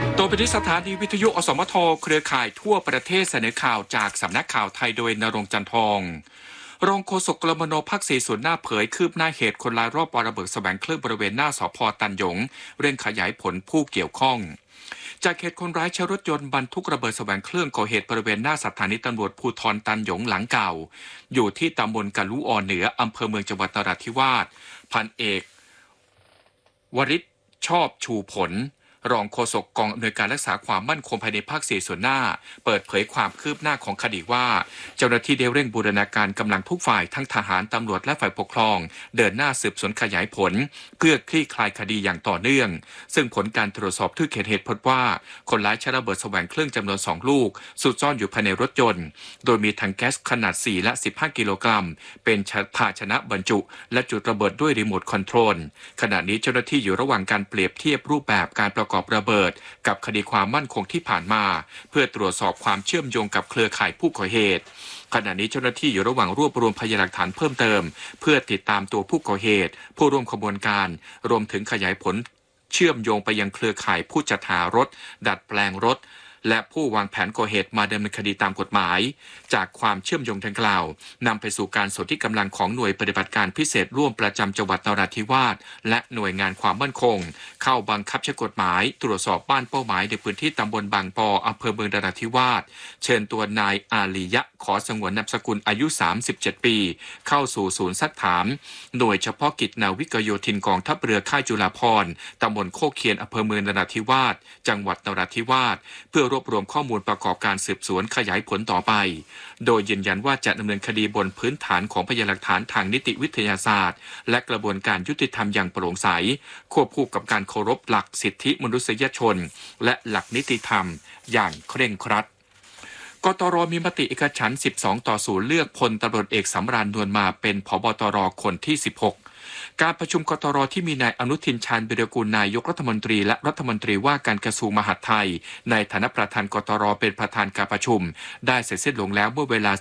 ต่อไปที่สถานีวิทยุอสมทเครือข่ายทั่วประเทศเสนอข่าวจากสำนักข่าวไทยโดยณรงค์จันทองรองโฆษกกลมนภาค4ส่วนหน้าเผยคืบหน้าเหตุคนร้ายรอบประเบิดแสวงเครื่องบริเวณหน้าสพตันหยงเร่งขยายผลผู้เกี่ยวข้องจากเหตุคนร้ายใช้รถยนต์บรรทุกระเบิดแสวงเครื่องก่อเหตุบริเวณหน้าสถานีตำรวจภูธรตันหยงหลังเก่าอยู่ที่ตำบลกะลุอ่อนเหนืออำเภอเมืองจังหวัดนราธิวาสพันเอกวริศชอบชูผลรองโฆษกกองอำนวยการรักษาความมั่นคงภายในภาค4ส่วนหน้าเปิดเผยความคืบหน้าของคดีว่าเจ้าหน้าที่ได้เร่งบูรณาการกำลังทุกฝ่ายทั้งทหารตำรวจและฝ่ายปกครองเดินหน้าสืบสวนขยายผลเพื่อคลี่คลายคดีอย่างต่อเนื่องซึ่งผลการตรวจสอบที่เกิดเหตุพบว่าคนร้ายใช้ระเบิดแสวงเครื่องจำนวน2ลูกซุกซ่อนอยู่ภายในรถยนต์โดยมีถังแก๊สขนาด4และ15กิโลกรัมเป็นภาชนะบรรจุและจุดระเบิดด้วยรีโมทคอนโทรลขณะนี้เจ้าหน้าที่อยู่ระหว่างการเปรียบเทียบรูปแบบการประกอบระเบิดกับคดีความมั่นคงที่ผ่านมาเพื่อตรวจสอบความเชื่อมโยงกับเครือข่ายผู้ก่อเหตุขณะนี้เจ้าหน้าที่อยู่ระหว่างรวบรวมพยานหลักฐานเพิ่มเติมเพื่อติดตามตัวผู้ก่อเหตุผู้ร่วมขบวนการรวมถึงขยายผลเชื่อมโยงไปยังเครือข่ายผู้จัดหารถดัดแปลงรถและผู้วางแผนก่อเหตุมาดำเนินคดีตามกฎหมายจากความเชื่อมโยงดังกล่าวนำไปสู่การสนที่กำลังของหน่วยปฏิบัติการพิเศษร่วมประจำจังหวัดนราธิวาสและหน่วยงานความมั่นคงเข้าบังคับใช้กฎหมายตรวจสอบบ้านเป้าหมายในพื้นที่ตำบลบางปออำเภอเมืองนราธิวาสเชิญตัวนายอาลียะขอสงวนนามสกุลอายุ37ปีเข้าสู่ศูนย์ซักถามหน่วยเฉพาะกิจนาวิกโยธินกองทัพเรือค่ายจุฬาภรณ์ตำบลโคกเคียนอำเภอเมืองนราธิวาสจังหวัดนราธิวาสเพื่อรวบรวมข้อมูลประกอบการสืบสวนขยายผลต่อไปโดยยืนยันว่าจะดำเนินคดีบนพื้นฐานของพยานหลักฐานทางนิติวิทยาศาสตร์และกระบวนการยุติธรรมอย่างโปร่งใสควบคู่กับการเคารพหลักสิทธิมนุษยชนและหลักนิติธรรมอย่างเคร่งครัดกตรมีมติเอกฉันท์12-0เลือกพลตำรวจเอกสำราญนวลมาเป็นผบตรคนที่16การประชุมกตรที่มีนายอนุทินชาญวิรากูลนายกรัฐมนตรีและรัฐมนตรีว่าการกระทรวงมหาดไทยในฐานะประธานกตรเป็นประธานการประชุมได้เสร็จสิ้นลงแล้วเมื่อเวลา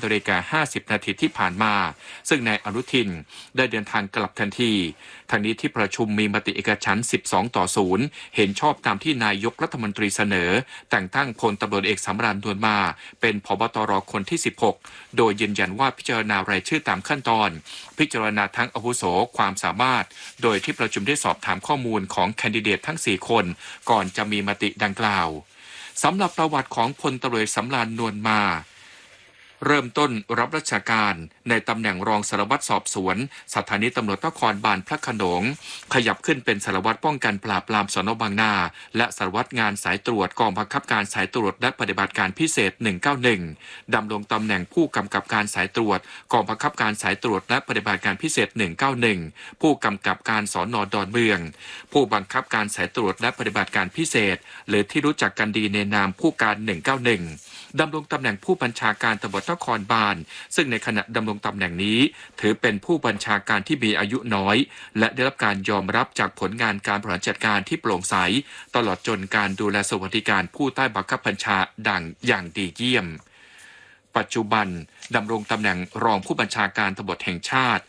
15:50 นาทีที่ผ่านมาซึ่งนายอนุทินได้เดินทางกลับทันทีทางนี้ที่ประชุมมีมติเอกฉันท์12-0เห็นชอบตามที่นายกรัฐมนตรีเสนอแต่งตั้งพลตำรวจเอกสำราญนวลมาเป็นผบตรคนที่16โดยยืนยันว่าพิจารณารายชื่อตามขั้นตอนพิจารณาทั้งอาวุโสความสามารถโดยที่ประชุมได้สอบถามข้อมูลของแคนดิเดตทั้ง4คนก่อนจะมีมติดังกล่าวสำหรับประวัติของพลตำรวจสำราญนวลมาเริ่มต้นรับราชการในตำแหน่งรองสารวัตรสอบสวนสถานีตำรวจนครบาลพระโขนงขยับขึ้นเป็นสารวัตรป้องกันปราบปรามสน.บางนาและสารวัตรงานสายตรวจกองบังคับการสายตรวจและปฏิบัติการพิเศษ191ดำรงตำแหน่งผู้กำกับการสายตรวจกองบังคับการสายตรวจและปฏิบัติการพิเศษ191ผู้กำกับการสน.ดอนเมืองผู้บังคับการสายตรวจและปฏิบัติการพิเศษหรือที่รู้จักกันดีในนามผู้การ191ดำรงตำแหน่งผู้บัญชาการตำรวจนครบาลซึ่งในขณะดำรงตำแหน่งนี้ถือเป็นผู้บัญชาการที่มีอายุน้อยและได้รับการยอมรับจากผลงานการบริหารจัดการที่โปร่งใสตลอดจนการดูแลสวัสดิการผู้ใต้บังคับบัญชาดังอย่างดีเยี่ยมปัจจุบันดำรงตำแหน่งรองผู้บัญชาการตำรวจแห่งชาติ